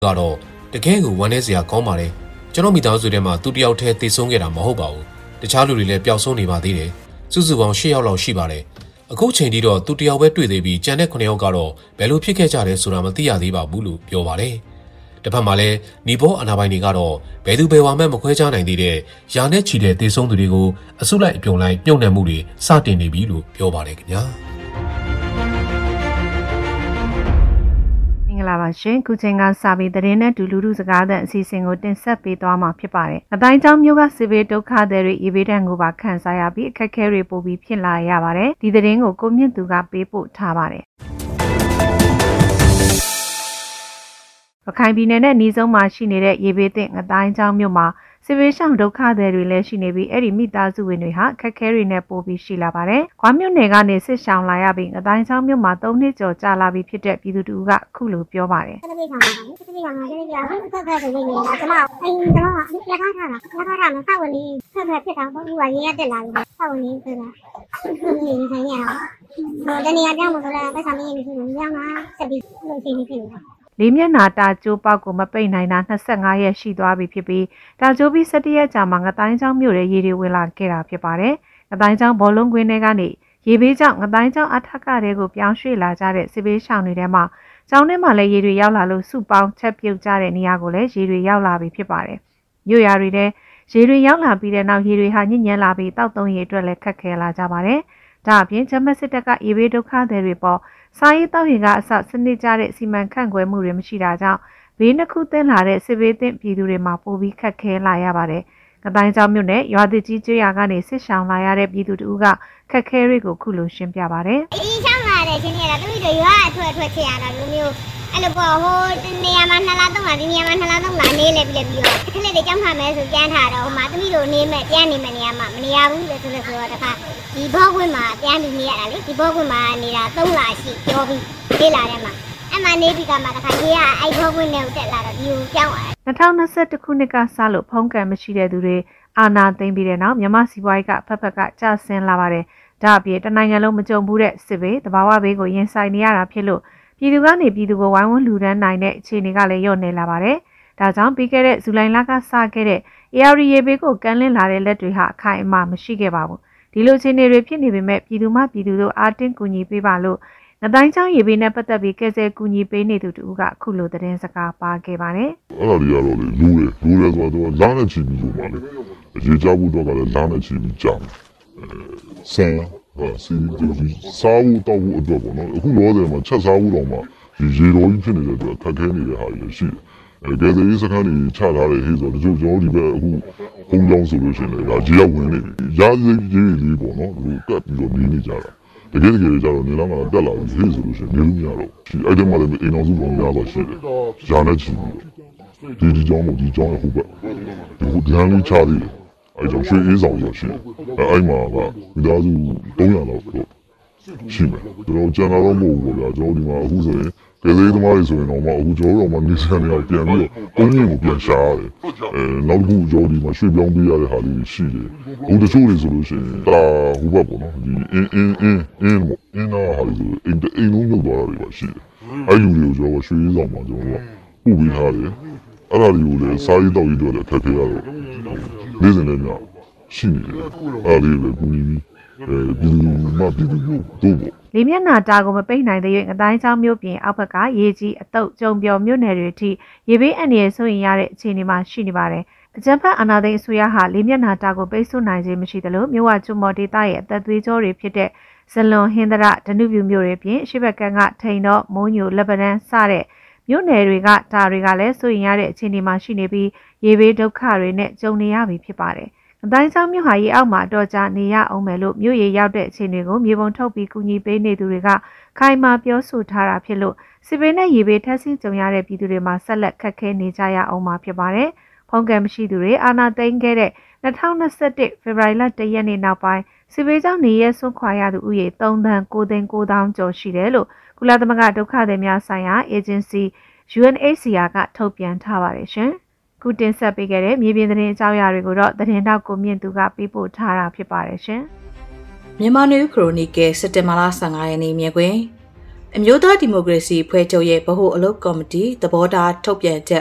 ကတော့တကယ်ကိုဝမ်းနည်းစရာကောင်းပါတယ်ကျွန်တော်မိသားစုထဲမှာသူတယောက်တည်းတည်ဆုံးခဲ့တာမဟုတ်ပါဘူးတခြားလူတွေလည်းပျောက်ဆုံးနေပါသေးတယ်စုစုပေါင်း10 ယောက်လောက်ရှိပါတယ်အခုချိန်ထိတော့သူတယောက်ပဲတွေ့သေးပြီးကျန်တဲ့9 ယောက်ကတော့ဘယ်လိုဖြစ်ခဲ့ကြလဲဆိုတာမသိရသေးပါဘူးလို့ပြောပါတယ်တစ်ဖက်မှာလည်းနီဘောအာဏာပိုင်တွေကတော့ဘယ်သူဘယ်ဝါမှမခွဲခြားနိုင်သေးတဲ့ယာနဲ့ချီတဲ့တည်ဆုံးသူတွေကိုအစုလိုက်အပြုံလိုက်ပြုံနှံမှုတွေစတင်နေပြီလို့ပြောပါတယ်ခင်ဗျာလာပါရှင်ခုချိန်ကစာပေသတင်းနဲ့ဒူလူလူစကားတဲ့အစီအစဉ်ကိုတင်ဆက်ပေးသွားမှာဖြစ်ပါတယ်။အတိုင်းကျောင်းမျိုးကစစ်ဘေးဒုက္ခသည်တွေရေဘေးဒဏ်ကိုပါခံစားရပြီးအခက်အခဲတွေပိုပြီးဖြစ်လာရပါတယ်။ဒီသတင်းကိုကိုမြင့်သူကပေးပို့ထားပါတယ်။ရခိုင်ပြည်နယ်နဲ့နှီးဆုံးမှာရှိနေတဲ့ရေဘေးသင့်အတိုင်းကျောင်းမျိုးမှာစစ်ဘေးရှောင်ဒုက္ခသည်တွေလည်းရှိနေပြီးအဲ့ဒီမိသားစုဝင်တွေဟာခက်ခဲတွေနဲ့ပိုပြီးရှိလာပါတယ်။ခွာမြို့နယ်ကနေစစ်ရှောင်လာရပြီးအတိုင်းချောင်းမြို့မှာ3 နှစ်ကျော်ကြာလာပြီးဖြစ်တဲ့ပြည်သူတို့ကအခုလိုပြောပါတယ်။စစ်ဘေးရှောင်ပါစစ်ဘေးရှောင်ပါစစ်ဘေးရှောင်အခက်အခဲတွေနေနေတာကျွန်မလက်ထားထားတာမဆောက်ဝင်လေးဆက်ဆက်ဖြစ်တာဘုရားရေးရတက်လာပြီဆောက်ဝင်လေးဆိုတာနေဆိုင်ရအောင်တနေရာကြောင်းမှာဆိုတာပတ်ဆောင်နေနေပြီညမှာဆက်ပြီးလုပ်နေပြီလေးမျက်နှာတာကျိုးပေါက်ကိုမပိတ်နိုင်တာ25 ရက်ရှိသွားပြီဖြစ်ပြီးတာကျိုးပြီး17 ရက်ကြာမှငတိုင်းချောင်းမြို့ရဲ့ရေတွေဝင်လာခဲ့တာဖြစ်ပါတယ်။ငတိုင်းချောင်းဘောလုံးကွင်းထဲကနေရေဘေးကြောင့်ငတိုင်းချောင်းအထက်ကတွေကိုပြောင်းရွှေ့လာကြတဲ့စစ်ဘေးရှောင်တွေထဲမှာကျောင်းထဲမှာလည်းရေတွေရောက်လာလို့စုပေါင်းချက်ပြုတ်ကြတဲ့နေရာကိုလည်းရေတွေရောက်လာပြီဖြစ်ပါတယ်။မြို့ရွာတွေထဲရေတွေရောက်လာပြီးတဲ့နောက်ရေတွေဟာညစ်ညမ်းလာပြီးတောက်သုံးရေအတွက်လည်းခက်ခဲလာကြပါတယ်။ဒါအပြင်ဂျမတ်စစ်တပ်ကရေဘေးဒုက္ခသည်တွေပေါ်စားရေးတောက်ရင်ကအစစနစ်ကျတဲ့စီမံခန့်ခွဲမှုတွေမရှိတာကြောင့်ဘေးနှစ်ခုသင်းလာတဲ့စစ်ဘေးသင့်ပြည်သူတွေမှာပိုပြီးခက်ခဲလာရပါတယ်။ကတိုင်းကျောင်းမြို့နယ်ရွာသစ်ကြီးကျွော်ကနေစစ်ရှောင်လာရတဲ့ပြည်သူတို့ကခက်ခဲတွေကိုခုလိုရှင်းပြပါတယ်။ဒီရှောင်းလာတဲ့ချင်းတွေကသူတို့ရွာအထွက်ချင်ရတာမျိုးအဲ့လိုပေါ့ဟိုနေရာမှာ2 လ 3 လဒီနေရာမှာ2 လ 3 လနေလေပြီးတော့ခက်လက်တွေကြောင်းထားမယ်ဆိုကြမ်းထားတော့ဟိုမှာသမီးတို့နေမဲ့ပြန်နေမဲ့နေရာမှာမနေရဘူးလေဆိုတော့တခါဒီဘောကွင်းမှာပြန်ပြီးနေရတာလေဒီဘောကွင်းမှာနေတာ3 လရှိပြောပြီးလေးလာတဲ့မှာအဲ့မှာနေပြီးကမှတခါကြီးကအဲ့ဘောကွင်းနဲ့တက်လာတော့ဒီကိုကြောင်း 2021ခုနှစ်ကစလို့ဖုံးကန်မရှိတဲ့သူတွေအာဏာသိမ်းပြီးတဲ့နောက်မြန်မာစီးပွားရေးကဖက်ဖက်ကကျဆင်းလာပါတယ်။ဒါအပြင်တနိုင်ငံလုံးမကြုံဘူးတဲ့စစ်ဘေးတဘာဝဘေးကိုရင်ဆိုင်နေရတာဖြစ်လို့ပြည်သူကနေပြည်သူကိုဝိုင်းဝန်းလူဒန်းနိုင်တဲ့အခြေအနေကလည်းလျော့နေလာပါတယ်။ဒါကြောင့်ပြီးခဲ့တဲ့ဇူလိုင်လကစခဲ့တဲ့ AR ရေဘေးကိုကမ်းလှမ်းလာတဲ့လက်တွေဟာအခိုင်အမာမရှိခဲ့ပါဘူး။ဒီလိုအခြေအနေတွေဖြစ်နေပေမဲ့ပြည်သူမှပြည်သူတို့အားတင်းကူညီပေးပါလို့ငတိုင်းချောင်းရေဘေးနဲ့ပတ်သက်ပြီးကဲဆဲကူညီပေးနေသူတို့ကအခုလိုသတင်းစကားပါခဲ့ပါတယ်။အဲ့ဒါတွေကတော့လေလူတယ်ဆိုတော့လာနဲ့ချီပြီးလို့ပါလေ။ရေချဖို့တော့ကလည်းလာနဲ့ချီပြီးကြာ။ဆန်စီဒီစားဖို့တောက်ဖို့အတွက်ပေါ့နော်။အခုလောတယ်မှာချက်စားဖို့တော့မှဒီရေတော်ကြီးဖြစ်နေတဲ့အတွက်ခက်ခဲနေတဲ့ဟာတွေရှိတယ်။ကဲတဲ့စခန်းကြီးချထားတဲ့ဟေးဆိုတော့ကျွန်တော်ဒီဘက်အခုဘုံကြောင်းဆိုလို့ရှိရင်လည်းဒါရေရောက်ဝင်နေပြီ။ရာဇကြီးလေးပေါ့နော်။သူကတ်ပြီးတော့နေနေကြတာ။တကယ်ကြတော့နေလာမှာတက်လာပြီးဟေးဆိုလို့ရှိရင်နေလို့မရတော့အဲ့ဒီမှာလည်းအိမ်အောင်စုပေါင်းများတော့ရှိတယ်။ဂျာနဲ့ချီပြီးဒီကြောင်းရဲ့ဟိုဘက်ဒီဒန်းလေးချသေးတယ်။အဲ့ကြောင့်ရွှေအေးဆောင်ရရှိတယ်။အဲ့မှာကမိသားစု300လောက်တော့ရှိမယ်။ကျွန်တော်ကျန်တာတော့မဟုတ်ဘူးဗျာ။ကျွန်တော်ဒီမှာအခုဆိုရင်ကဲသေးသမားတွေဆိုရင်တော့အခုကျွန်တော်တို့မှနေစံနေအောင်ပြန်ပြီးတော့ကိုင်းကိုပြန်ရှာရတယ်။နောက်တစ်ခုကျွန်တော်ဒီမှာရွှေပြောင်းပေးရတဲ့ဟာလေးရှိတယ်။အခုတချို့တွေဆိုလို့ရှိရင်ဒါဟိုဘက်ပေါ့နော်။ဒီအင်းနာဟာဒီအိမ်လုံးလုပ်သွားတာတွေပါရှိတယ်။အဲ့လူတွေကိုကျွန်တော်ရွှေရင်းဆောင်မှာကျွန်တော်ကပို့ပေးထားတယ်။အဲ့ဒါတွေကိုလည်းစားရေးတောက်ရေးတွေလည်းထပ်ထည့်ရတော့နေ့စဉ်လည်းများရှိနေတယ်။အဲ့ဒီလည်းဘူးပြီးဒီမှာပြည်သူတို့လေးမျက်နှာတာကိုမပိတ်နိုင်တဲ့ငတိုင်းချောင်းမြို့ပြင်အောက်ဘက်ကရေကြီးအတုပ်ကြုံပြော်မြို့နယ်တွေအထိရေဘေးအန္တရာယ်ဆိုရင်ရတဲ့အခြေအနေမှာရှိနေပါတယ်။အကြံဖက်အာဏာသိမ်းအစိုးရဟာလေးမျက်နှာတာကိုပိတ်ဆို့နိုင်ခြင်းမရှိသလိုမြို့ဝကျွမော်ဒေသရဲ့အသက်သွေးကြောတွေဖြစ်တဲ့ဇလွန်ဟင်္ဒရဒနုပြူမြို့တွေပြင်ရှေ့ဘက်ကကထိန်တော့မိုးညိုလက်ပံစတဲ့မြို့နယ်တွေကဒါတွေကလည်းဆိုရင်ရတဲ့အခြေအနေမှာရှိနေပြီးရေဘေးဒုက္ခတွေနဲ့ကြုံနေရပြီဖြစ်ပါတယ်။အတိုင်းချောင်းမြို့ဟာရေအောက်မှာအတော်ကြာနေရအောင်မယ်လို့မြို့ရေရောက်တဲ့အခြေအနေကိုမြေပုံထုတ်ပြီးကူညီပေးနေသူတွေကခိုင်မာပြောဆိုထားတာဖြစ်လို့စစ်ဘေးနဲ့ရေဘေးထပ်ဆင့်ကြုံရတဲ့ပြည်သူတွေမှာဆက်လက်ခက်ခဲနေကြရအောင်မှာဖြစ်ပါတယ်။ဖုံးကံမရှိသူတွေအာဏာသိမ်းခဲ့တဲ့2021ဖေဖော်ဝါရီလ1ရက်နေ့နောက်ပိုင်းစစ်ဘေးကြောင့်နေရဆွန့်ခွာရသူဦးရေ3,990,000 ကျော်ရှိတယ်လို့ကုလသမဂ္ဂဒုက္ခသည်များဆိုင်ရာအေဂျင်စီ UNHCR ကထုတ်ပြန်ထားပါတယ်ရှင်။ခုတင်ဆက်ပေးခဲ့တဲ့မြေပြင်သတင်းအကြောင်းအရာတွေကိုတော့သတင်းတောက်ကိုမြင့်သူကပေးပို့ထားတာဖြစ်ပါတယ်ရှင်။မြန်မာနယူးခရိုနီကယ်စက်တင်ဘာလ15ရက်နေ့မြဲကွင်းအမျိုးသားဒီမိုကရေစီဖွဲ့ချုပ်ရဲ့ဗဟိုအလုပ်ကော်မတီသဘောထားထုတ်ပြန်ချက်